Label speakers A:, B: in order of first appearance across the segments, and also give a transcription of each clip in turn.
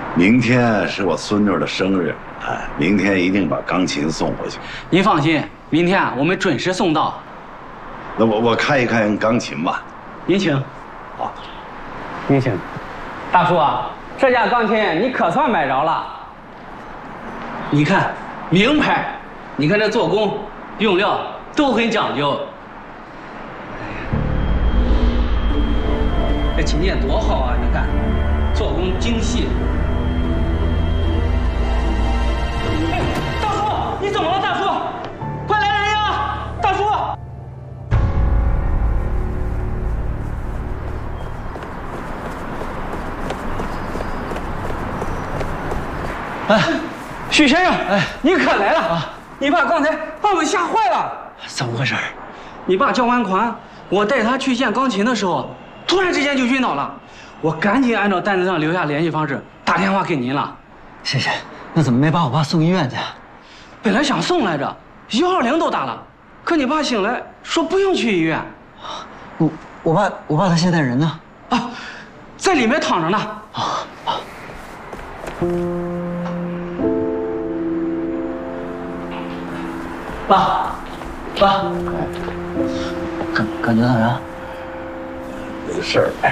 A: 明天是我孙女的生日，哎，明天一定把钢琴送回去。
B: 您放心，明天我们准时送到。
A: 那我看一看钢琴吧。
B: 您请。
A: 好，
B: 您请。大叔啊，这架钢琴你可算买着了。你看，名牌，你看这做工、用料都很讲究。这琴键多好啊！你看，做工精细。哎，大叔，你怎么了？大叔，快来人呀！大叔。哎，许先生，哎，你可来了啊！你爸刚才把我吓坏了。
C: 怎么回事？
B: 你爸叫完款，我带他去见钢琴的时候，突然之间就晕倒了。我赶紧按照单子上留下联系方式，打电话给您了。
C: 谢谢。那怎么没把我爸送医院去？
B: 本来想送来着，120都打了，可你爸醒来说不用去医院。
C: 我爸他现在人呢？
B: 啊，在里面躺着呢。
C: 啊。爸，感觉咋样？
A: 没事儿。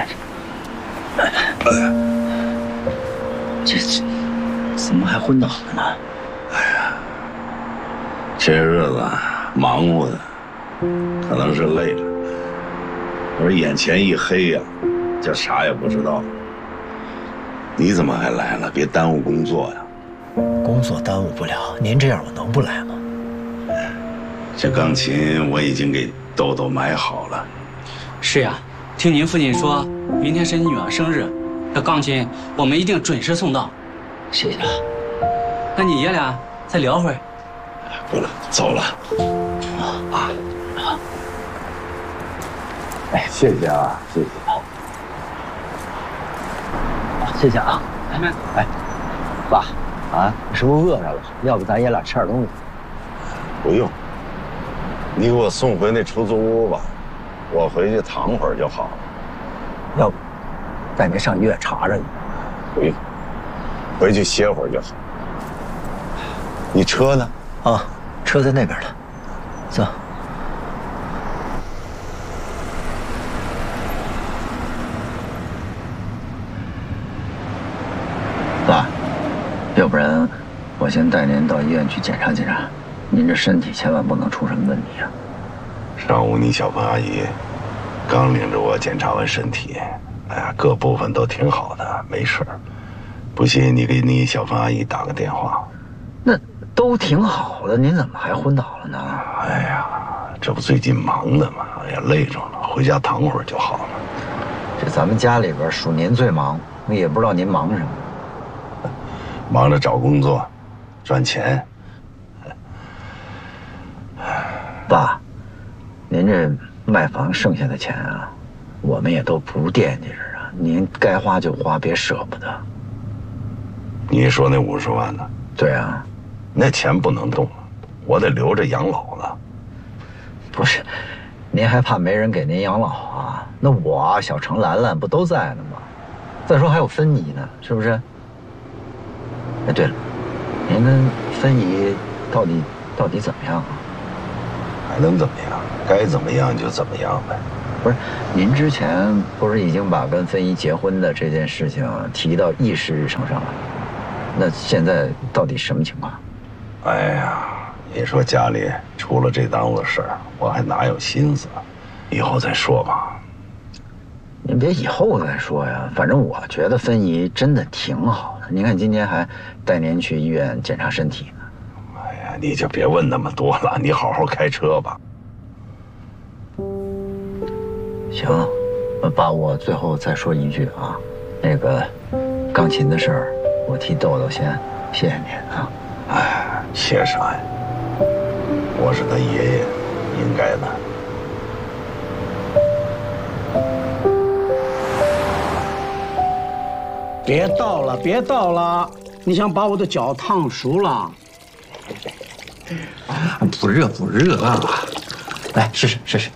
C: 这怎么还昏倒了呢？
A: 哎呀，这些日子忙活的，可能是累了，而眼前一黑呀，就啥也不知道。你怎么还来了？别耽误工作呀。
C: 工作耽误不了，您这样我能不来吗？
A: 这钢琴我已经给豆豆买好了。
B: 是呀，听您父亲说，明天是你女儿生日，这钢琴我们一定准时送到。
C: 谢谢。
B: 那你爷俩再聊会儿。
A: 不了，走了。哎，谢谢啊，谢谢。
C: 谢谢啊。
A: 哎，
C: 爸，啊，你是不是饿着了？要不咱爷俩吃点东西？
A: 不用，你给我送回那出租屋吧，我回去躺会儿就好了。
C: 要不带您上医院查查去？
A: 不用，回去歇会儿就好。你车呢？
C: 啊，车在那边呢。走。爸，要不然我先带您到医院去检查检查，您这身体千万不能出什么问题啊。
A: 上午你小芬阿姨刚领着我检查完身体，哎呀，各部分都挺好的，没事儿。不信你给你小芬阿姨打个电话。
C: 那都挺好的，您怎么还昏倒了呢？
A: 哎呀，这不最近忙的嘛，哎呀，累着了，回家躺会儿就好了。
C: 这咱们家里边属您最忙，那也不知道您忙什么。
A: 忙着找工作，赚钱。
C: 爸，您这卖房剩下的钱啊，我们也都不惦记着啊。您该花就花，别舍不得。
A: 你说那50万呢？
C: 对啊，
A: 那钱不能动，我得留着养老呢。
C: 不是，您还怕没人给您养老啊？那我、小程、兰兰不都在呢吗？再说还有芬妮呢，是不是？哎，对了，您跟芬妮到底怎么样啊？
A: 还能怎么样？该怎么样就怎么样呗。
C: 不是，您之前不是已经把跟芬妮结婚的这件事情提到议事日程上了？那现在到底什么情况？
A: 哎呀，你说家里出了这档子事儿，我还哪有心思？以后再说吧。
C: 您别以后再说呀，反正我觉得芬妮真的挺好的。您看今天还带您去医院检查身体呢。
A: 哎呀，你就别问那么多了，你好好开车吧。
C: 行，爸，我最后再说一句啊，那个钢琴的事儿，我替豆豆先谢谢您啊。
A: 哎，谢啥呀？我是他爷爷，应该的。
D: 别倒了，别倒了！你想把我的脚烫熟了？
E: 不热不热啊！来试试试试。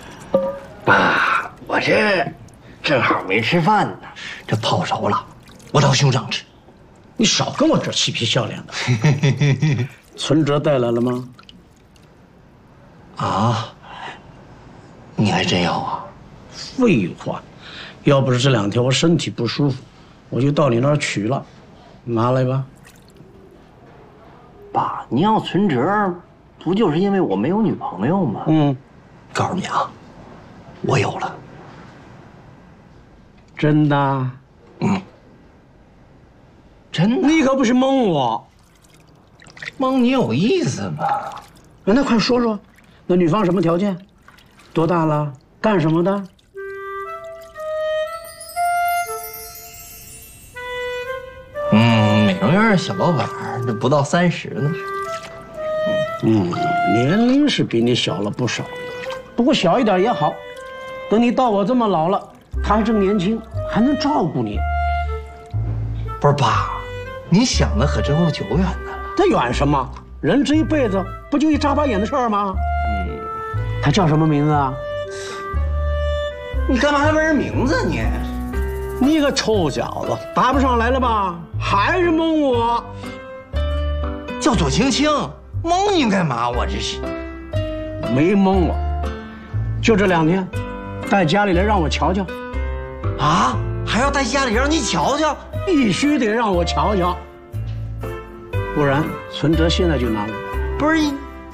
D: 爸，我这正好没吃饭呢，
E: 这泡熟了， 我当兄长吃。
D: 你少跟我这嬉皮笑脸的。存折带来了吗？
E: 啊，你还真要啊？
D: 废话，要不是这2天我身体不舒服，我就到你那儿取了。拿来吧。
F: 爸，你要存折，不就是因为我没有女朋友吗？
E: 告诉你啊，我有了。
D: 真的？
E: 真的？
D: 你可不是蒙我。
E: 蒙你有意思吗？
D: 那快说说，那女方什么条件？多大了？干什么的？
E: 美容院小老板，这不到30呢。
D: 年龄是比你小了不少，不过小一点也好。等你到我这么老了，他还正年轻，还能照顾你。
E: 不是爸，你想的可真够久远的了。
D: 这远什么？人这一辈子不就一眨巴眼的事儿吗？他叫什么名字啊？
E: 你干嘛还问人名字你？
D: 你个臭小子，答不上来了吧？还是蒙我？
E: 叫左青青，蒙你干嘛？我这是
D: 没蒙我，就这2天，带家里来让我瞧瞧。
E: 啊，还要带家里让你瞧瞧？
D: 必须得让我瞧瞧，不然存折现在就拿来。
E: 不是，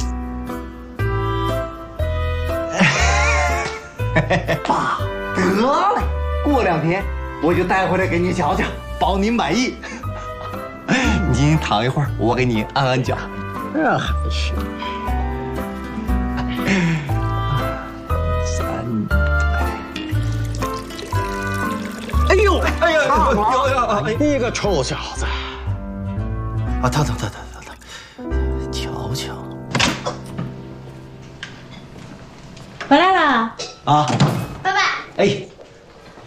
E: 爸，得嘞，过2天我就带回来给你瞧瞧，保你满意。你躺一会儿，我给你按按脚。
D: 这还行。哎呦，
E: 哎呀，
D: 你个臭小子！
E: 啊，疼，瞧瞧。
G: 回来了
E: 啊，
G: 爸爸。
E: 哎。